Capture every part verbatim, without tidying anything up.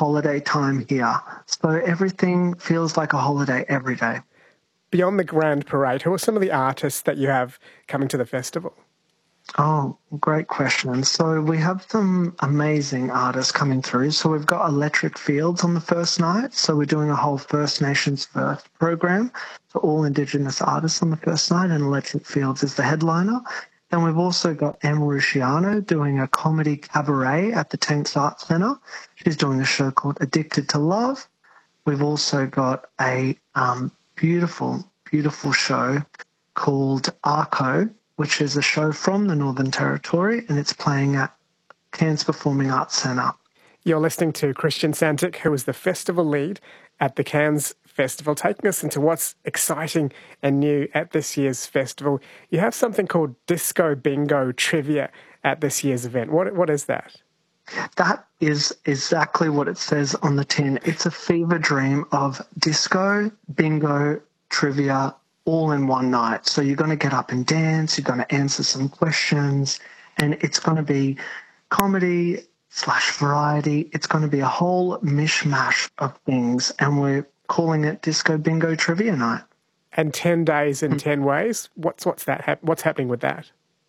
holiday time here. So everything feels like a holiday every day. Beyond the grand parade, who are some of the artists that you have coming to the festival? Oh, great question. So we have some amazing artists coming through. So we've got Electric Fields on the first night. So we're doing a whole First Nations First program for all Indigenous artists on the first night, and Electric Fields is the headliner. Then we've also got Emma Rusciano doing a comedy cabaret at the Tanks Arts Centre. She's doing a show called Addicted to Love. We've also got a um, beautiful, beautiful show called Arco, which is a show from the Northern Territory, and it's playing at Cairns Performing Arts Centre. You're listening to Christian Santic, who is the festival lead at the Cairns Festival, taking us into what's exciting and new at this year's festival. You have something called Disco Bingo Trivia at this year's event. What What is that? That is exactly what it says on the tin. It's a fever dream of disco, bingo, trivia, all in one night. So you're going to get up and dance, you're going to answer some questions, and it's going to be comedy slash variety. It's going to be a whole mishmash of things, and we're calling it Disco Bingo Trivia Night. And ten days in ten ways? What's what's that? Hap- what's happening with that?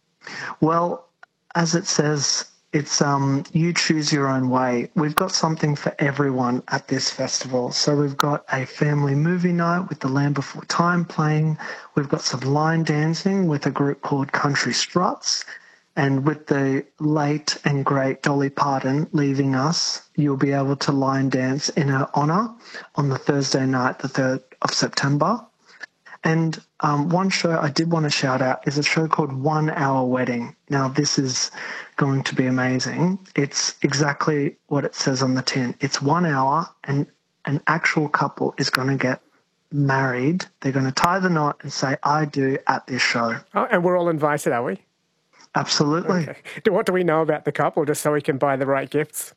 Well, as it says, it's um, you choose your own way. We've got something for everyone at this festival. So we've got a family movie night with The Land Before Time playing. We've got some line dancing with a group called Country Struts. And with the late and great Dolly Parton leaving us, you'll be able to line dance in her honour on the Thursday night, the third of September. And um, one show I did want to shout out is a show called One Hour Wedding. Now, this is going to be amazing. It's exactly what it says on the tin. It's one hour, and an actual couple is going to get married. They're going to tie the knot and say, I do, at this show. Oh, and we're all invited, are we? Absolutely. Okay. What do we know about the couple, just so we can buy the right gifts?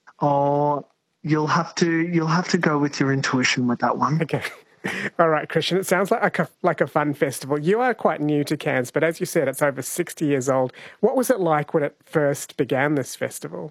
Oh, you'll have to you'll have to go with your intuition with that one. Okay. All right, Christian, it sounds like a, like a fun festival. You are quite new to Cairns, but as you said, it's over sixty years old. What was it like when it first began, this festival?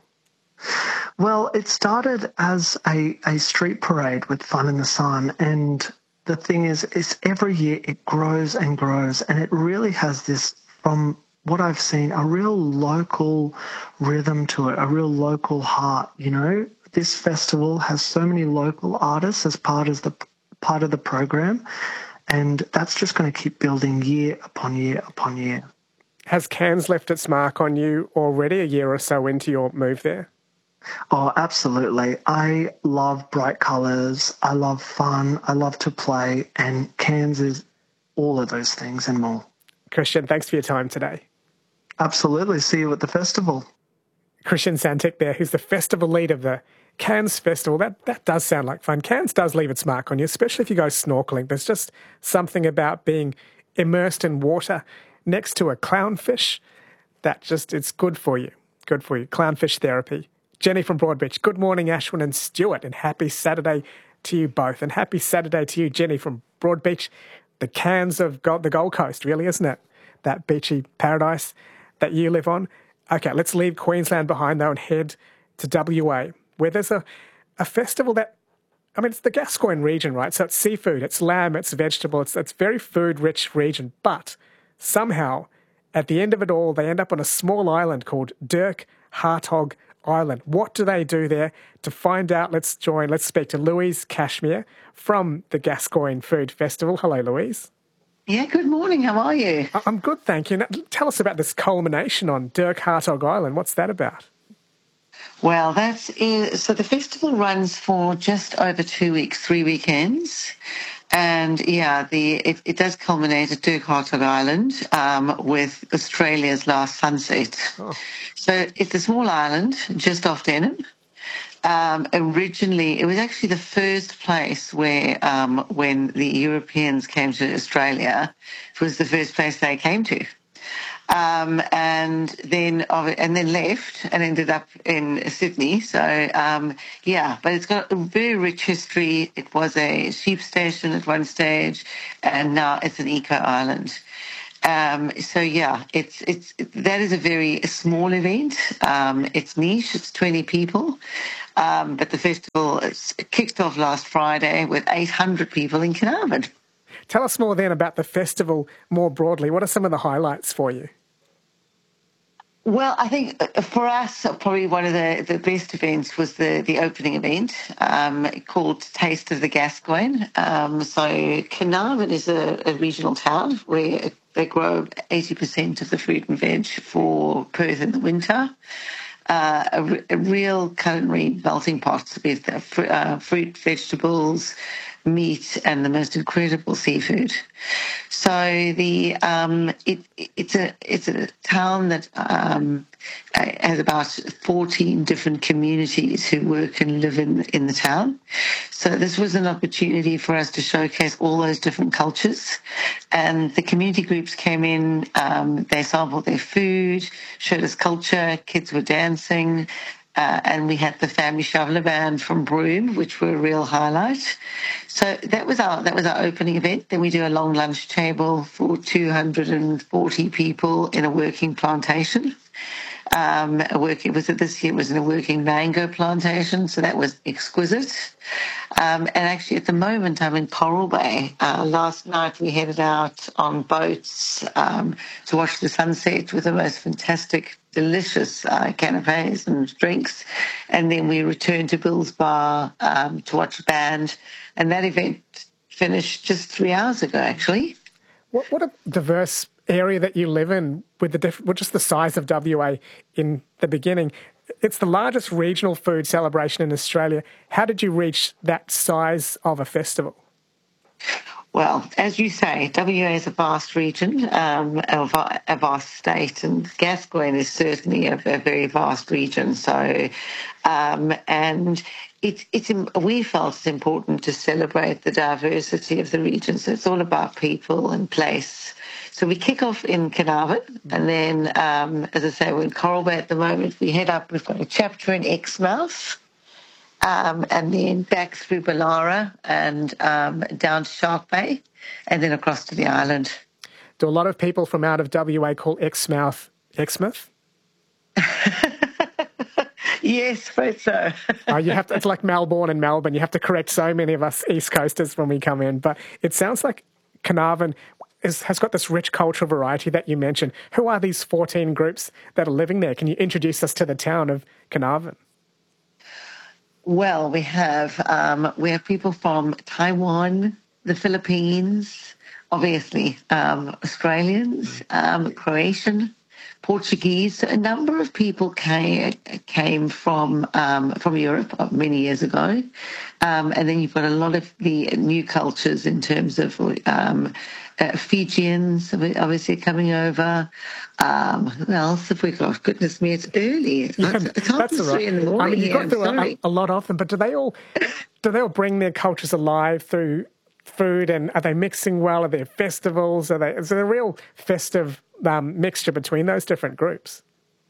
Well, it started as a, a street parade with Fun in the Sun, and the thing is, is every year it grows and grows, and it really has this, from what I've seen, a real local rhythm to it, a real local heart, you know? This festival has so many local artists as part of the part of the program, and that's just going to keep building year upon year upon year. Has Cairns left its mark on you already a year or so into your move there? Oh, absolutely. I love bright colours, I love fun, I love to play, and Cairns is all of those things and more. Christian, thanks for your time today. Absolutely. See you at the festival. Christian Santic there, who's the festival lead of the Cairns Festival. That that does sound like fun. Cairns does leave its mark on you, especially if you go snorkeling. There's just something about being immersed in water next to a clownfish that just, it's good for you. Good for you. Clownfish therapy. Jenny from Broadbeach. Good morning, Ashwin and Stuart, and happy Saturday to you both. And happy Saturday to you, Jenny from Broadbeach. The Cairns of Gold, the Gold Coast, really, isn't it? That beachy paradise that you live on. Okay, let's leave Queensland behind, though, and head to W A, where there's a, a festival that, I mean, it's the Gascoyne region, right? So it's seafood, it's lamb, it's vegetable, it's it's very food-rich region. But somehow, at the end of it all, they end up on a small island called Dirk Hartog Island. What do they do there? To find out, let's join, let's speak to Louise Cashmere from the Gascoyne Food Festival. Hello, Louise. Yeah, good morning. How are you? I'm good, thank you. Now, tell us about this culmination on Dirk Hartog Island. What's that about? Well, that's is, so the festival runs for just over two weeks, three weekends. And yeah, the it, it does culminate at Dirk Hartog Island um, with Australia's last sunset. Oh. So it's a small island just off Denham. Um, originally, it was actually the first place where, um, when the Europeans came to Australia, it was the first place they came to. Um, and then and then left and ended up in Sydney. So, um, yeah, but it's got a very rich history. It was a sheep station at one stage, and now it's an eco-island. Um, so yeah, it's it's that is a very small event. Um, it's niche. It's twenty people, um, but the festival is, kicked off last Friday with eight hundred people in Carnarvon. Tell us more then about the festival more broadly. What are some of the highlights for you? Well, I think uh, for us, uh, probably one of the, the best events was the, the opening event um, called Taste of the Gascoyne. Um, so Carnarvon is a, a regional town where they grow eighty percent of the fruit and veg for Perth in the winter. Uh, a, a real culinary melting pot with uh, fr- uh, fruit, vegetables, meat, and the most incredible seafood. So the um, it, it's a it's a town that um, has about fourteen different communities who work and live in in the town. So this was an opportunity for us to showcase all those different cultures, and the community groups came in. Um, they sampled their food, showed us culture. Kids were dancing. Uh, and we had the family shoveler band from Broome, which were a real highlight. So that was our that was our opening event. Then we do a long lunch table for two hundred forty people in a working plantation. Um, a work, it was this year it was in a working mango plantation, so that was exquisite. Um, and actually, at the moment, I'm in Coral Bay. Uh, last night, we headed out on boats um, to watch the sunset with the most fantastic, delicious uh, canapes and drinks. And then we returned to Bill's Bar um, to watch a band. And that event finished just three hours ago, actually. What, what a diverse area that you live in with the diff- with just the size of W A in the beginning. It's the largest regional food celebration in Australia. How did you reach that size of a festival? Well, as you say, W A is a vast region, um, a, a vast state, and Gascoyne is certainly a, a very vast region. So, um, and it, it's we felt it's important to celebrate the diversity of the region. So it's all about people and place. So we kick off in Carnarvon, and then, um, as I say, we're in Coral Bay at the moment. We head up. We've got a chapter in Exmouth. Um, and then back through Ballara and um, down to Shark Bay, and then across to the island. Do a lot of people from out of W A call Exmouth Exmouth? Yes, afraid so. uh, you have to, it's like Melbourne and Melbourne. You have to correct so many of us East Coasters when we come in. But it sounds like Carnarvon is, has got this rich cultural variety that you mentioned. Who are these fourteen groups that are living there? Can you introduce us to the town of Carnarvon? Well, we have um, we have people from Taiwan, the Philippines, obviously um, Australians, um, Croatian, Portuguese. So a number of people came came from um, from Europe many years ago, um, and then you've got a lot of the new cultures in terms of um, uh, Fijians, obviously coming over. Um, who else have we got? Goodness me, it's early. Yeah, it's half that's past all three right. in the morning. I mean, you've here. got through a, a lot of them, but do they all do they all bring their cultures alive through food? And are they mixing well? Are there festivals? Are they? Is there a real festive um, mixture between those different groups?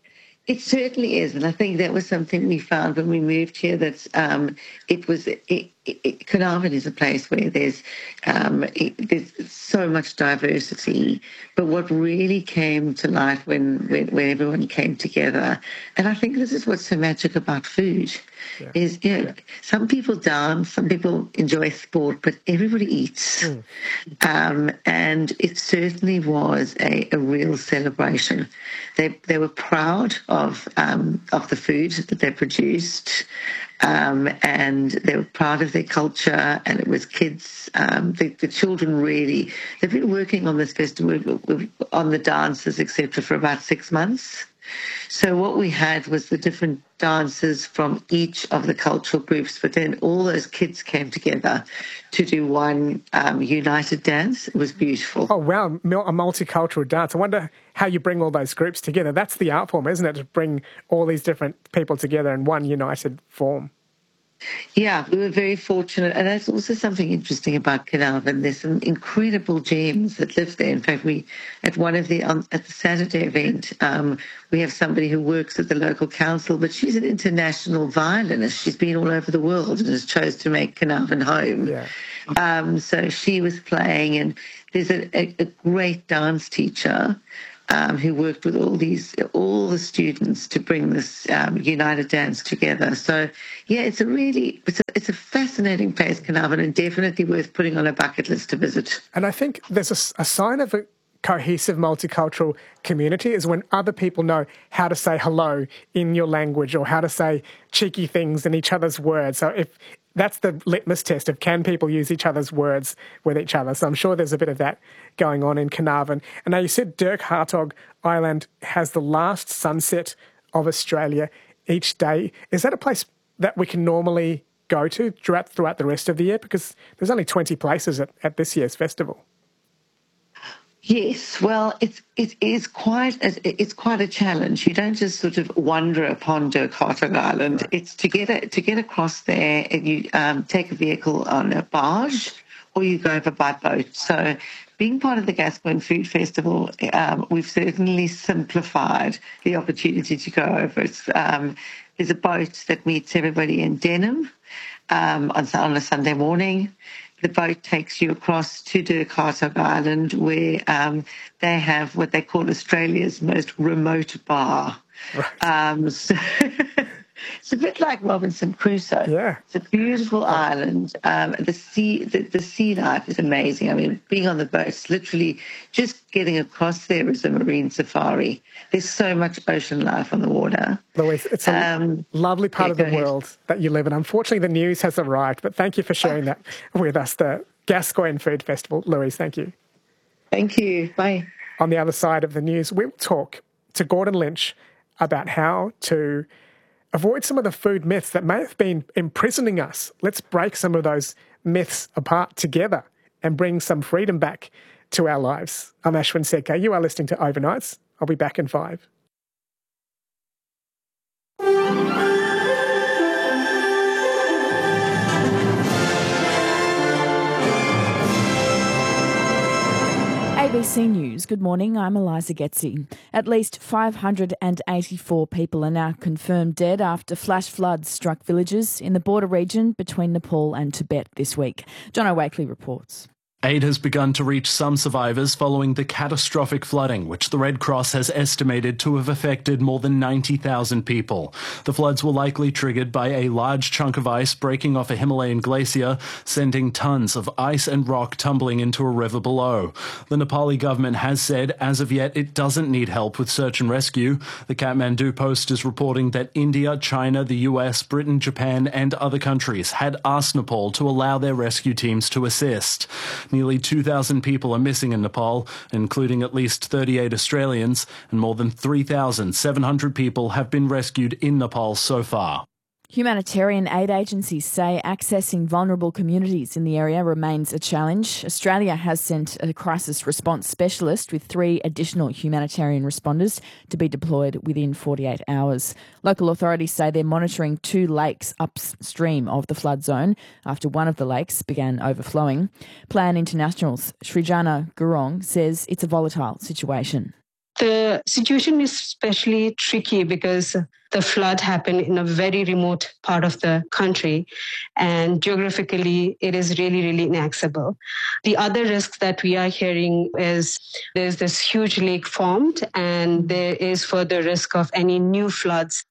It certainly is, and I think that was something we found when we moved here. That um, it was it, it, it, Carnarvon is a place where there's um, it, there's so much diversity. But what really came to light when, when when everyone came together, and I think this is what's so magic about food, yeah. is you know some people dance, some people enjoy sport, but everybody eats, mm. um, and it certainly was a, a real celebration. They they were proud of um, of the food that they produced, um, and they were proud of their culture. And it was kids, um, the, the children really. They've been working on this festival, on the dances, et cetera, for about six months. So what we had was the different dances from each of the cultural groups, but then all those kids came together to do one um, united dance. It was beautiful. Oh, wow, a multicultural dance. I wonder how you bring all those groups together. That's the art form, isn't it, to bring all these different people together in one united form? Yeah, we were very fortunate. And that's also something interesting about Carnarvon. There's some incredible gems that live there. In fact, we at one of the, on, at the Saturday event, um, we have somebody who works at the local council, but she's an international violinist. She's been all over the world and has chose to make Carnarvon home. Yeah. Um, so she was playing, and there's a, a, a great dance teacher um, who worked with all these, all the students to bring this um, United Dance together. So, yeah, it's a really, it's a, it's a fascinating place, Carnarvon, and definitely worth putting on a bucket list to visit. And I think there's a, a sign of a cohesive multicultural community is when other people know how to say hello in your language or how to say cheeky things in each other's words. So if that's the litmus test of can people use each other's words with each other. So I'm sure there's a bit of that going on in Carnarvon. And now you said Dirk Hartog Island has the last sunset of Australia each day. Is that a place that we can normally go to throughout, throughout the rest of the year? Because there's only twenty places at, at this year's festival. Yes, well, it's it is quite a, it's quite a challenge. You don't just sort of wander upon Dirk Hartog Island. Right. It's to get a, to get across there. You um, take a vehicle on a barge, or you go over by boat. So, being part of the Gascoyne Food Festival, um, we've certainly simplified the opportunity to go over. It's, um, there's a boat that meets everybody in Denham um, on, on a Sunday morning. The boat takes you across to Dirk Hartog Island, where um, they have what they call Australia's most remote bar. Right. Um, so it's a bit like Robinson Crusoe. Yeah. It's a beautiful island. Um, the sea, the, the sea life is amazing. I mean, being on the boat, it's literally just getting across there is a marine safari. There's so much ocean life on the water. Louise, it's a um, lovely part yeah, of the ahead. world that you live in. Unfortunately, the news has arrived, but thank you for sharing that with us, the Gascoyne Food Festival. Louise, thank you. Thank you. Bye. On the other side of the news, we'll talk to Gordon Lynch about how to avoid some of the food myths that may have been imprisoning us. Let's break some of those myths apart together and bring some freedom back to our lives. I'm Ashwin Sekhar. You are listening to Overnights. I'll be back in five. A B C News, good morning, I'm Eliza Getzi. At least five hundred eighty-four people are now confirmed dead after flash floods struck villages in the border region between Nepal and Tibet this week. John O'Wakely reports. Aid has begun to reach some survivors following the catastrophic flooding, which the Red Cross has estimated to have affected more than ninety thousand people. The floods were likely triggered by a large chunk of ice breaking off a Himalayan glacier, sending tons of ice and rock tumbling into a river below. The Nepali government has said, as of yet, it doesn't need help with search and rescue. The Kathmandu Post is reporting that India, China, the U S, Britain, Japan and other countries had asked Nepal to allow their rescue teams to assist. Nearly two thousand people are missing in Nepal, including at least thirty-eight Australians, and more than three thousand seven hundred people have been rescued in Nepal so far. Humanitarian aid agencies say accessing vulnerable communities in the area remains a challenge. Australia has sent a crisis response specialist with three additional humanitarian responders to be deployed within forty-eight hours. Local authorities say they're monitoring two lakes upstream of the flood zone after one of the lakes began overflowing. Plan International's Srijana Gurung says it's a volatile situation. The situation is especially tricky because the flood happened in a very remote part of the country, and geographically it is really, really inaccessible. The other risk that we are hearing is there's this huge lake formed, and there is further risk of any new floods.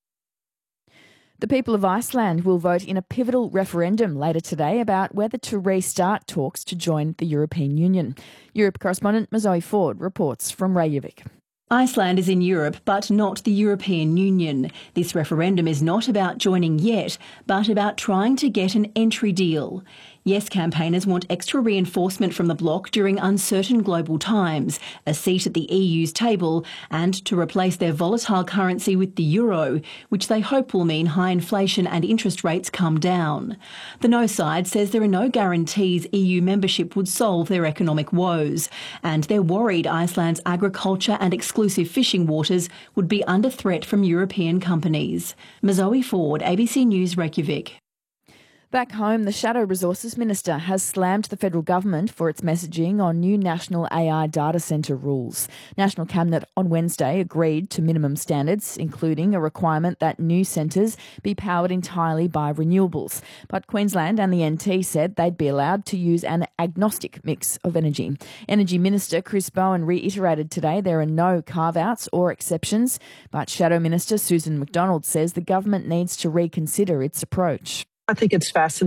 The people of Iceland will vote in a pivotal referendum later today about whether to restart talks to join the European Union. Europe correspondent Mazoe Ford reports from Reykjavik. Iceland is in Europe, but not the European Union. This referendum is not about joining yet, but about trying to get an entry deal. Yes campaigners want extra reinforcement from the bloc during uncertain global times, a seat at the E U's table, and to replace their volatile currency with the euro, which they hope will mean high inflation and interest rates come down. The no side says there are no guarantees E U membership would solve their economic woes, and they're worried Iceland's agriculture and exclusive fishing waters would be under threat from European companies. Mazoe Ford, A B C News, Reykjavik. Back home, the Shadow Resources Minister has slammed the federal government for its messaging on new national A I data centre rules. National Cabinet on Wednesday agreed to minimum standards, including a requirement that new centres be powered entirely by renewables. But Queensland and the N T said they'd be allowed to use an agnostic mix of energy. Energy Minister Chris Bowen reiterated today there are no carve-outs or exceptions, but Shadow Minister Susan McDonald says the government needs to reconsider its approach. I think it's fascinating